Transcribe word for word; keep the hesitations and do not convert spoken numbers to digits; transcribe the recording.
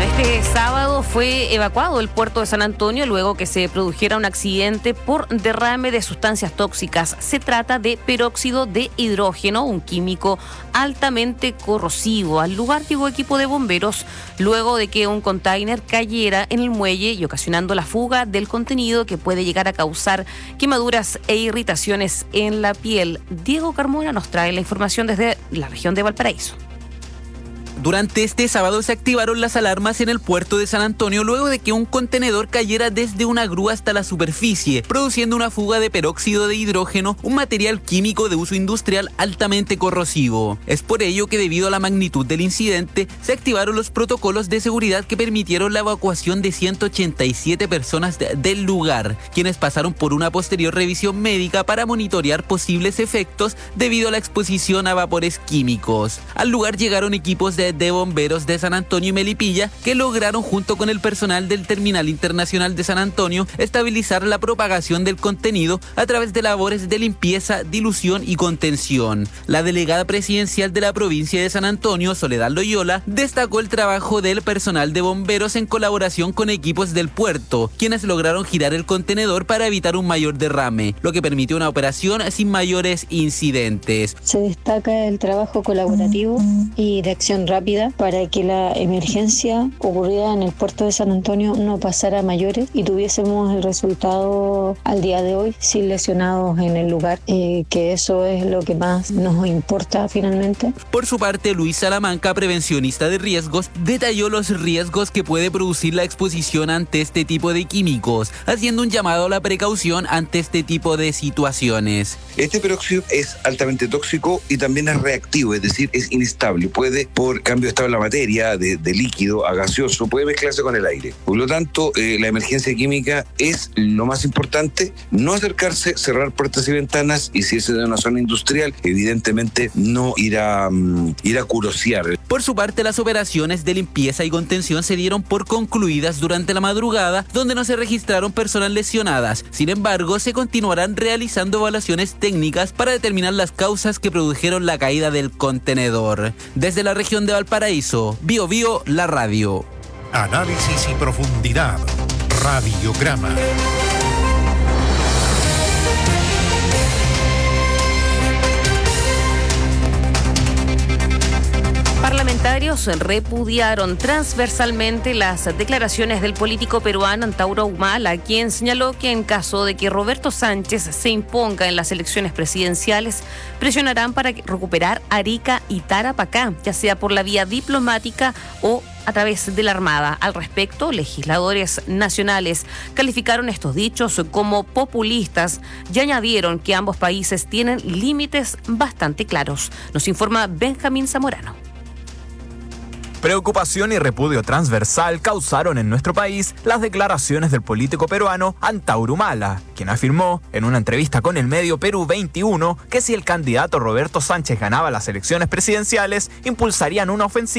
Este sábado fue evacuado el puerto de San Antonio luego que se produjera un accidente por derrame de sustancias tóxicas. Se trata de peróxido de hidrógeno, un químico altamente corrosivo. Al lugar llegó equipo de bomberos luego de que un container cayera en el muelle y ocasionando la fuga del contenido que puede llegar a causar quemaduras e irritaciones en la piel. Diego Carmona nos trae la información desde la región de Valparaíso. Durante este sábado se activaron las alarmas en el puerto de San Antonio luego de que un contenedor cayera desde una grúa hasta la superficie, produciendo una fuga de peróxido de hidrógeno, un material químico de uso industrial altamente corrosivo. Es por ello que, debido a la magnitud del incidente, se activaron los protocolos de seguridad que permitieron la evacuación de ciento ochenta y siete personas de, del lugar, quienes pasaron por una posterior revisión médica para monitorear posibles efectos debido a la exposición a vapores químicos. Al lugar llegaron equipos de de bomberos de San Antonio y Melipilla, que lograron, junto con el personal del Terminal Internacional de San Antonio, estabilizar la propagación del contenido a través de labores de limpieza, dilución y contención. La delegada presidencial de la provincia de San Antonio, Soledad Loyola, destacó el trabajo del personal de bomberos en colaboración con equipos del puerto, quienes lograron girar el contenedor para evitar un mayor derrame, lo que permitió una operación sin mayores incidentes. Se destaca el trabajo colaborativo y de acción rápida para que la emergencia ocurrida en el puerto de San Antonio no pasara a mayores y tuviésemos el resultado al día de hoy sin lesionados en el lugar, eh, que eso es lo que más nos importa finalmente. Por su parte, Luis Salamanca, prevencionista de riesgos, detalló los riesgos que puede producir la exposición ante este tipo de químicos, haciendo un llamado a la precaución ante este tipo de situaciones. Este peróxido es altamente tóxico y también es reactivo, es decir, es inestable, puede por cambio de estado de la materia, de, de líquido a gaseoso, puede mezclarse con el aire. Por lo tanto, eh, la emergencia química es lo más importante, no acercarse, cerrar puertas y ventanas, y si es de una zona industrial, evidentemente no ir a, um, ir a curosear. Por su parte, las operaciones de limpieza y contención se dieron por concluidas durante la madrugada, donde no se registraron personas lesionadas. Sin embargo, se continuarán realizando evaluaciones técnicas para determinar las causas que produjeron la caída del contenedor. Desde la región de Valparaíso, Bio Bio, la radio. Análisis y profundidad. Radiograma. Parlamentarios repudiaron transversalmente las declaraciones del político peruano Antauro Humala, quien señaló que en caso de que Roberto Sánchez se imponga en las elecciones presidenciales, presionarán para recuperar Arica y Tarapacá, ya sea por la vía diplomática o a través de la Armada. Al respecto, legisladores nacionales calificaron estos dichos como populistas y añadieron que ambos países tienen límites bastante claros. Nos informa Benjamín Zamorano. Preocupación y repudio transversal causaron en nuestro país las declaraciones del político peruano Antauro Humala, quien afirmó en una entrevista con el medio Perú veintiuno que si el candidato Roberto Sánchez ganaba las elecciones presidenciales, impulsarían una ofensiva